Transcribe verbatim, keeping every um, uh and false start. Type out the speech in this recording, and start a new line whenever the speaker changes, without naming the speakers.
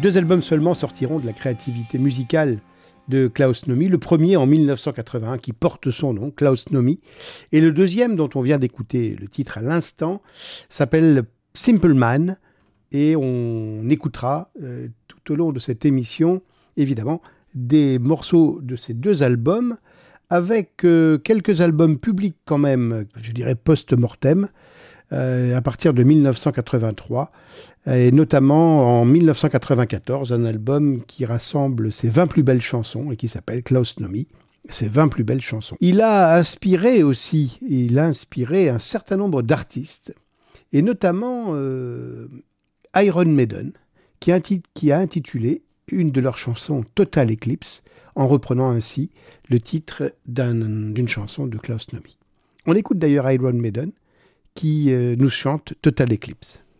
Deux albums seulement sortiront de la créativité musicale de Klaus Nomi. Le premier en mille neuf cent quatre-vingt-un qui porte son nom, Klaus Nomi. Et le deuxième dont on vient d'écouter le titre à l'instant s'appelle Simple Man. Et on écoutera euh, tout au long de cette émission, évidemment, des morceaux de ces deux albums avec euh, quelques albums publics quand même, je dirais post-mortem, euh, à partir de mille neuf cent quatre-vingt-trois. Et notamment en mille neuf cent quatre-vingt-quatorze, un album qui rassemble ses vingt plus belles chansons et qui s'appelle Klaus Nomi, ses vingt plus belles chansons. Il a inspiré aussi, il a inspiré un certain nombre d'artistes, et notamment euh, Iron Maiden, qui a, qui a intitulé une de leurs chansons Total Eclipse, en reprenant ainsi le titre d'un, d'une chanson de Klaus Nomi. On écoute d'ailleurs Iron Maiden, qui euh, nous chante Total Eclipse.